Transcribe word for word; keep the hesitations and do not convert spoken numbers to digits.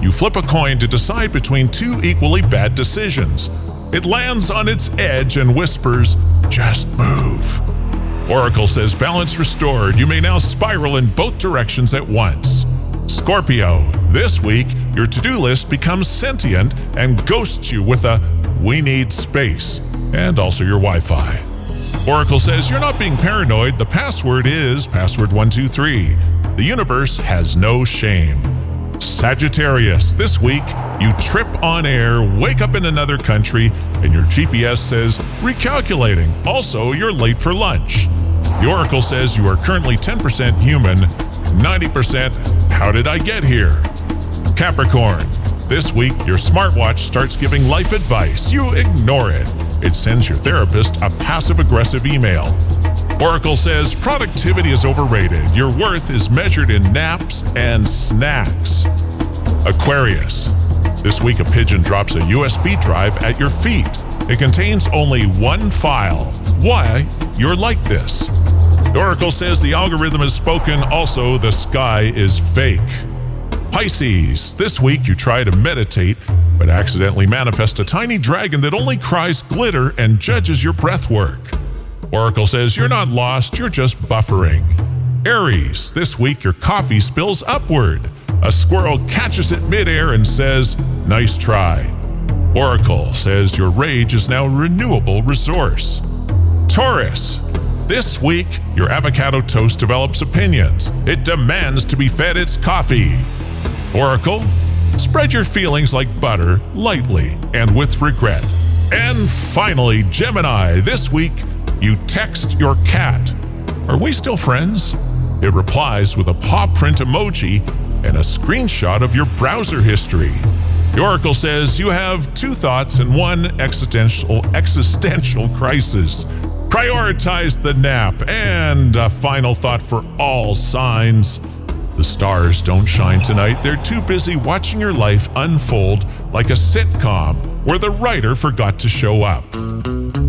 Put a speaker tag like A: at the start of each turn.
A: You flip a coin to decide between two equally bad decisions. It lands on its edge and whispers, "Just move." Oracle says balance restored. You may now spiral in both directions at once. Scorpio, this week, your to-do list becomes sentient and ghosts you with a "we need space" and also your Wi-Fi. Oracle says you're not being paranoid. The password is password one two three. The universe has no shame. Sagittarius, this week, you trip on air, wake up in another country, and your G P S says recalculating. Also, you're late for lunch. The Oracle says you are currently ten percent human, ninety percent how did I get here? Capricorn, this week, your smartwatch starts giving life advice. You ignore it. It sends your therapist a passive-aggressive email. Oracle says productivity is overrated. Your worth is measured in naps and snacks. Aquarius, this week a pigeon drops a U S B drive at your feet. It contains only one file. Why you're like this? Oracle says the algorithm has spoken. Also, the sky is fake. Pisces, this week you try to meditate, but accidentally manifest a tiny dragon that only cries glitter and judges your breath work. Oracle says you're not lost, you're just buffering. Aries, this week your coffee spills upward. A squirrel catches it midair and says, "Nice try." Oracle says your rage is now a renewable resource. Taurus, this week your avocado toast develops opinions. It demands to be fed its coffee. Oracle, spread your feelings like butter, lightly and with regret. And finally, Gemini, this week you text your cat, "Are we still friends?" It replies with a paw print emoji and a screenshot of your browser history. The Oracle says you have two thoughts and one existential existential crisis. Prioritize the nap. And a final thought for all signs. The stars don't shine tonight. They're too busy watching your life unfold like a sitcom where the writer forgot to show up.